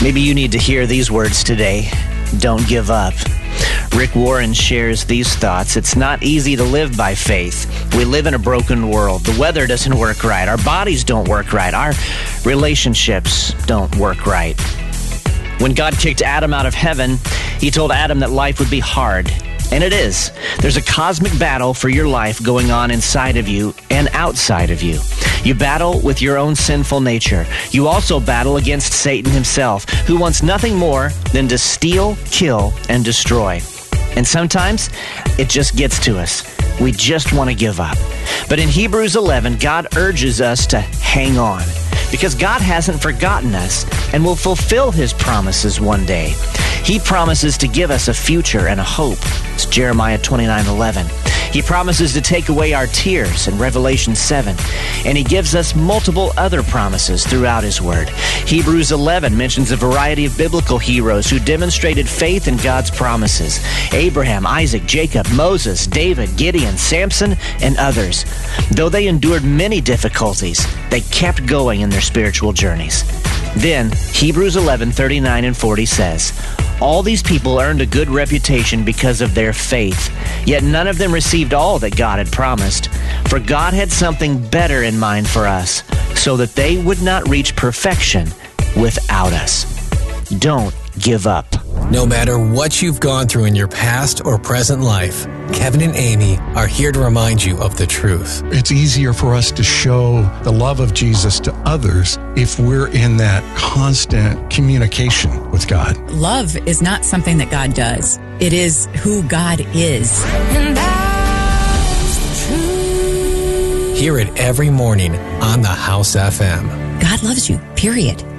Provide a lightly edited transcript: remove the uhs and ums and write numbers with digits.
Maybe you need to hear these words today. Don't give up. Rick Warren shares these thoughts. It's not easy to live by faith. We live in a broken world. The weather doesn't work right. Our bodies don't work right. Our relationships don't work right. When God kicked Adam out of heaven, he told Adam that life would be hard. And it is. There's a cosmic battle for your life going on inside of you and outside of you. You battle with your own sinful nature. You also battle against Satan himself, who wants nothing more than to steal, kill, and destroy. And sometimes it just gets to us. We just want to give up. But in Hebrews 11, God urges us to hang on, because God hasn't forgotten us and will fulfill his promises one day. He promises to give us a future and a hope. It's Jeremiah 29:11. He promises to take away our tears in Revelation 7. And he gives us multiple other promises throughout his word. Hebrews 11 mentions a variety of biblical heroes who demonstrated faith in God's promises. Abraham, Isaac, Jacob, Moses, David, Gideon, Samson, and others. Though they endured many difficulties, they kept going in their spiritual journeys. Then, Hebrews 11:39 and 40 says, all these people earned a good reputation because of their faith, yet none of them received all that God had promised. For God had something better in mind for us, so that they would not reach perfection without us. Don't give up. No matter what you've gone through in your past or present life, Kevin and Amy are here to remind you of the truth. It's easier for us to show the love of Jesus to others if we're in that constant communication with God. Love is not something that God does. It is who God is. And that's the truth. Hear it every morning on the House FM. God loves you, period.